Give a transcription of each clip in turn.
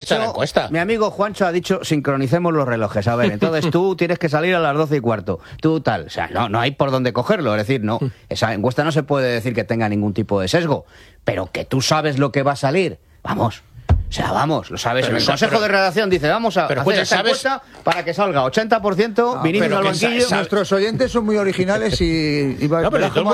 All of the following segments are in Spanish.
mi amigo Juancho ha dicho sincronicemos los relojes. A ver, entonces tú tienes que salir a las 12:15. Tú tal. O sea, no hay por dónde cogerlo. Es decir, no, esa encuesta no se puede decir que tenga ningún tipo de sesgo. Pero que tú sabes lo que va a salir. Vamos. O sea, vamos, lo sabes. En el consejo de redacción dice, vamos a hacer esta encuesta para que salga 80% Vinicius al banquillo. Nuestros oyentes son muy originales y no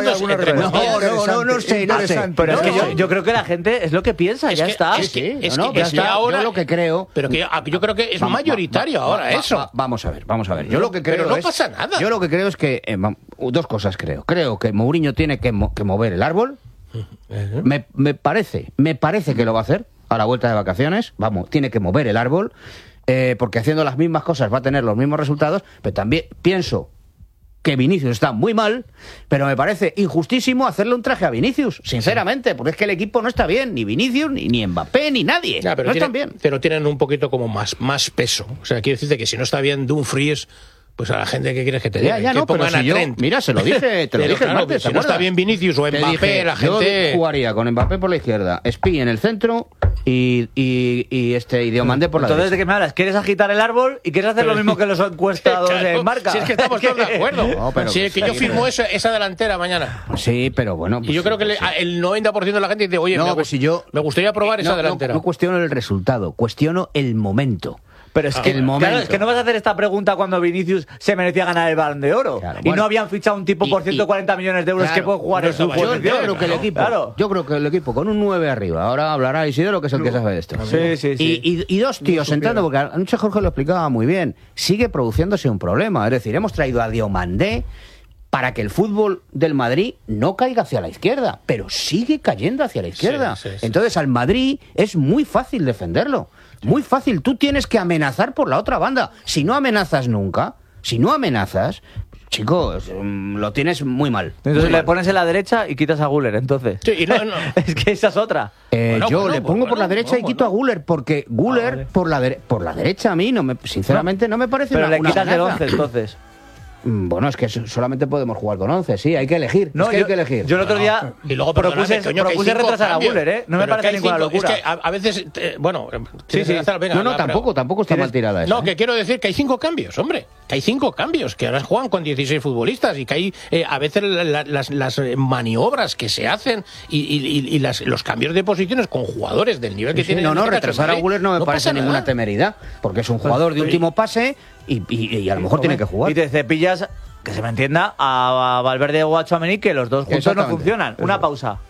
sé. Pero es que yo creo que la gente es lo que piensa, ya está. Es que ahora yo lo que creo... Pero que yo creo que es mayoritario ahora eso. Vamos a ver. Yo lo que creo pero no pasa nada. Yo lo que creo es que... dos cosas creo. Creo que Mourinho tiene que mover el árbol. Me parece que lo va a hacer. A la vuelta de vacaciones, tiene que mover el árbol, porque haciendo las mismas cosas va a tener los mismos resultados, pero también pienso que Vinicius está muy mal, pero me parece injustísimo hacerle un traje a Vinicius, sinceramente, porque es que el equipo no está bien, ni Vinicius, ni Mbappé, ni nadie, no están bien. Pero tienen un poquito como más peso, o sea, quiero decirte que si no está bien Dumfries... Pues a la gente, ¿qué quieres que te diga? Que pongan a Trent. Mira, se lo dije, te lo dije claro, antes, si no está bien Vinicius o Mbappé, la gente... Yo jugaría con Mbappé por la izquierda, Spi en el centro y Diomandé por la derecha. Entonces, ¿de qué me hablas? ¿Quieres agitar el árbol y quieres hacer lo mismo que los encuestados en Marca? Si es que estamos todos de acuerdo. Que yo firmo esa delantera mañana. Sí, pero bueno... y yo creo que el 90% de la gente dice, oye, me gustaría probar esa delantera. No cuestiono el resultado, cuestiono el momento. Pero es que claro, es que no vas a hacer esta pregunta cuando Vinicius se merecía ganar el Balón de Oro. Claro, y no habían fichado un tipo por 140 millones de euros que puede jugar en su posición. Yo creo que el equipo con un 9 arriba, ahora hablará Isidoro, que es el que sabe de esto. Sí. Y dos tíos entrando, porque anoche Jorge lo explicaba muy bien, sigue produciéndose un problema. Es decir, hemos traído a Diomandé para que el fútbol del Madrid no caiga hacia la izquierda, pero sigue cayendo hacia la izquierda. Entonces al Madrid es muy fácil defenderlo. Muy fácil, tú tienes que amenazar por la otra banda. Si no amenazas nunca, chicos, lo tienes muy mal. Entonces le pones en la derecha y quitas a Güler, entonces. Sí, Es que esa es otra. Yo le pongo por la derecha y quito a Güler, porque Güler por la derecha a mí, sinceramente, no me parece pero una le quitas amenaza. el 11, entonces. Bueno, es que solamente podemos jugar con 11, sí, hay que elegir. Hay que elegir. Yo el otro día propuse retrasar a Güler, no me parece ninguna locura. Es que a veces, tampoco está mal tirada esa. No, que quiero decir que hay 5 cambios, hombre. Que hay 5 cambios, que ahora juegan con 16 futbolistas y que hay a veces las maniobras que se hacen y los cambios de posiciones con jugadores del nivel que tienen. Retrasar a Güler no me parece ninguna temeridad, porque es un jugador de último pase y a lo mejor tiene que jugar. Y te cepillas, que se me entienda, a Valverde o a Tchouaméni, que los dos juntos no funcionan. Una pausa.